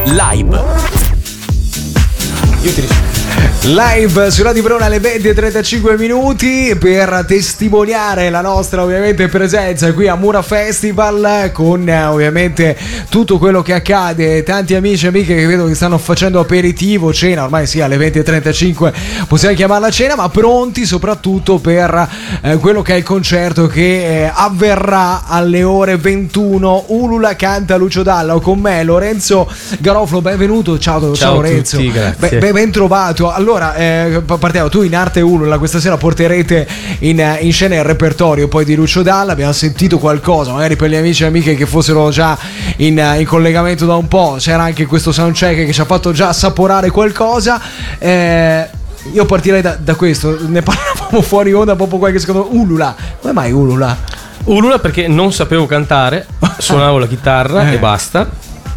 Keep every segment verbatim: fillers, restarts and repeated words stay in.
live. Io ti rispondo. Live su Radio Verona alle venti e trentacinque minuti per testimoniare la nostra ovviamente presenza qui a Mura Festival con ovviamente tutto quello che accade, tanti amici e amiche che vedo che stanno facendo aperitivo, cena, ormai sì alle venti e trentacinque possiamo chiamarla cena, ma pronti soprattutto per eh, quello che è il concerto che eh, avverrà alle ore ventuno. Ulula canta Lucio Dalla, o con me Lorenzo Garofalo, benvenuto, ciao, ciao, ciao Lorenzo, tutti, grazie. Be- ben trovato. Allora, eh, partiamo. Tu in arte Ulula questa sera porterete in, in scena il repertorio poi di Lucio Dalla. Abbiamo sentito qualcosa, magari per gli amici e amiche che fossero già in, in collegamento da un po'. C'era anche questo soundcheck che ci ha fatto già assaporare qualcosa. Eh, io partirei da, da questo. Ne parlavamo fuori onda proprio qualche secondo. Ulula, come mai Ulula? Ulula perché non sapevo cantare, suonavo la chitarra eh. e basta.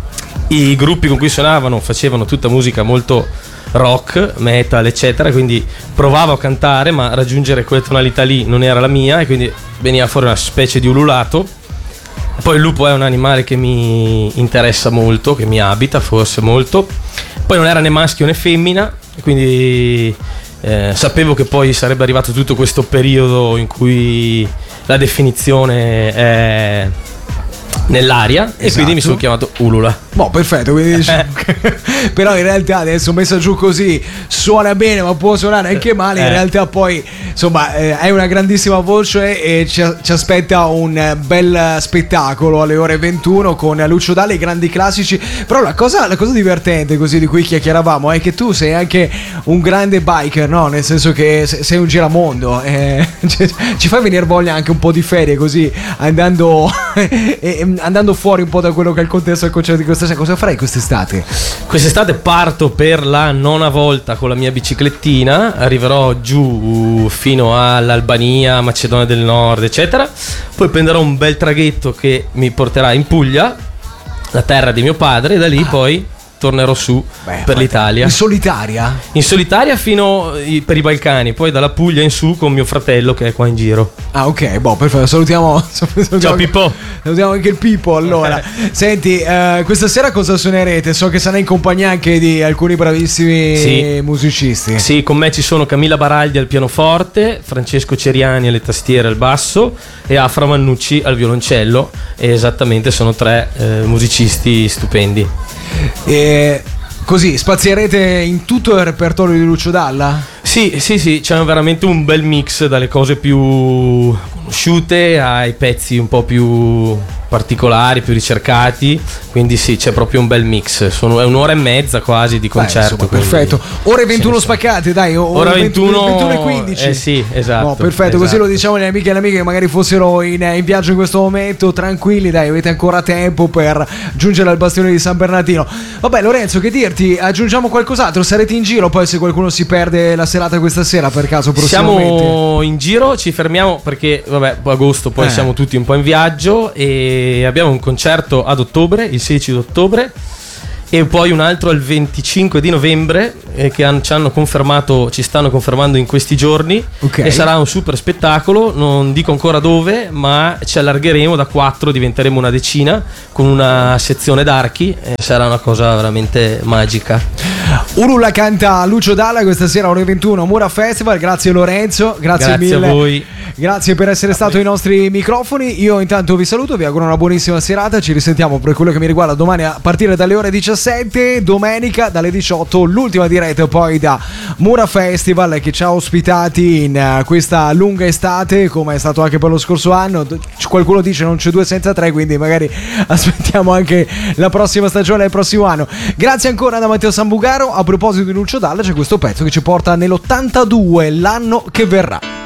I gruppi con cui suonavano facevano tutta musica molto rock, metal, eccetera, quindi provavo a cantare, ma raggiungere quelle tonalità lì non era la mia, e quindi veniva fuori una specie di ululato. Poi il lupo è un animale che mi interessa molto, che mi abita forse molto. Poi non era né maschio né femmina, quindi eh, sapevo che poi sarebbe arrivato tutto questo periodo in cui la definizione è nell'aria, esatto. E quindi mi sono chiamato Ulula. Boh, perfetto, quindi diciamo che, però in realtà adesso messa giù così suona bene, ma può suonare anche male. In eh. realtà poi insomma eh, è una grandissima voce e ci, ci aspetta un bel spettacolo alle ore ventuno con Lucio Dalla, i grandi classici. Però la cosa, la cosa divertente così di cui chiacchieravamo è che tu sei anche un grande biker, no? Nel senso che sei un giramondo, eh, ci fai venire voglia anche un po' di ferie così andando andando fuori un po' da quello che è il contesto del concerto di questa sera. Cosa farai quest'estate? Quest'estate parto per la nona volta con la mia biciclettina, arriverò giù fino all'Albania, Macedonia del Nord, eccetera. Poi prenderò un bel traghetto che mi porterà in Puglia, la terra di mio padre, e da lì ah. poi tornerò su Beh, per l'Italia. In solitaria? In solitaria fino per i Balcani, poi dalla Puglia in su con mio fratello che è qua in giro. Ah, ok, boh, perfetto. Salutiamo, salutiamo Ciao Pippo. Salutiamo anche il Pippo. Allora, senti, eh, questa sera cosa suonerete? So che sarai in compagnia anche di alcuni bravissimi sì. musicisti. Sì, con me ci sono Camilla Baraldi al pianoforte, Francesco Ceriani alle tastiere al basso e Afra Mannucci al violoncello. E esattamente sono tre eh, musicisti stupendi. E così spazierete in tutto il repertorio di Lucio Dalla? Sì, sì, sì, c'è veramente un bel mix dalle cose più conosciute ai pezzi un po' più particolari, più ricercati, quindi sì, c'è proprio un bel mix. Sono, è un'ora e mezza quasi di concerto. Beh, insomma, perfetto. Ore ventuno spaccate, dai. Ora ventuno, ventuno e quindici. Eh sì, esatto. No, perfetto, esatto. Così lo diciamo agli amici e alle amiche che magari fossero in, in viaggio in questo momento. Tranquilli, dai, avete ancora tempo per giungere al bastione di San Bernardino. Vabbè, Lorenzo, che dirti? Aggiungiamo qualcos'altro? Sarete in giro poi se qualcuno si perde la serata questa sera per caso prossimamente? Siamo in giro, ci fermiamo perché vabbè, agosto poi eh. siamo tutti un po' in viaggio e abbiamo un concerto ad ottobre, il sedici d'ottobre, e poi un altro il venticinque di novembre eh, che han, ci hanno confermato, ci stanno confermando in questi giorni, okay. E sarà un super spettacolo, non dico ancora dove, ma ci allargheremo da quattro, diventeremo una decina con una sezione d'archi e sarà una cosa veramente magica. Ulula canta Lucio Dalla questa sera ore ventuno Mura Festival. Grazie Lorenzo, grazie, grazie mille a voi. Grazie per essere stato ai nostri microfoni. Io intanto vi saluto, vi auguro una buonissima serata. Ci risentiamo per quello che mi riguarda domani a partire dalle ore diciassette, domenica dalle diciotto l'ultima diretta poi da Mura Festival che ci ha ospitati in questa lunga estate, come è stato anche per lo scorso anno. Qualcuno dice non c'è due senza tre, quindi magari aspettiamo anche la prossima stagione, il prossimo anno. Grazie ancora da Matteo Sambugaro. A proposito di Lucio Dalla c'è questo pezzo che ci porta nell'ottantadue, l'anno che verrà.